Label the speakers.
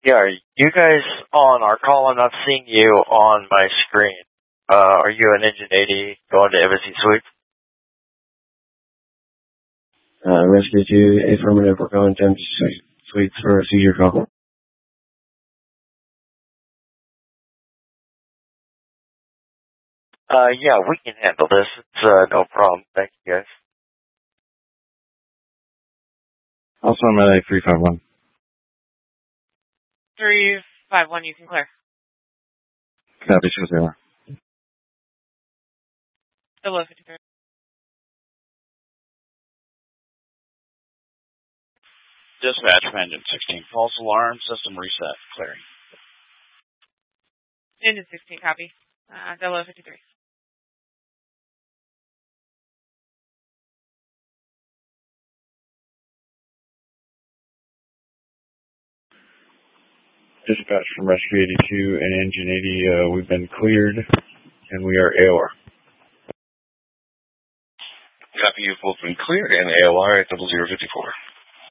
Speaker 1: Yeah, are you guys on our call? I'm not seeing you on my screen. Are you an Engine 80 going to Embassy Suites?
Speaker 2: Rescue 2, affirmative, we're going to Embassy Suites for a seizure call.
Speaker 1: Yeah, we can handle this. It's no problem. Thank you, guys.
Speaker 2: Also, I'm at 351.
Speaker 3: 351, you can clear.
Speaker 2: Copy, 2-0.
Speaker 3: Below 53.
Speaker 4: Dispatch from Engine 16. False alarm, system reset, clearing.
Speaker 3: Engine 16, copy. Below 53.
Speaker 2: Dispatch from Rescue 82 and Engine 80, we've been cleared, and we are AOR.
Speaker 5: Copy, you've both been cleared, and AOR at 0054.